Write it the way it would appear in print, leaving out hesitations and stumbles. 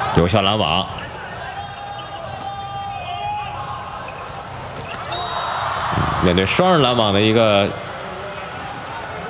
有效拦网。面对双人拦网的一个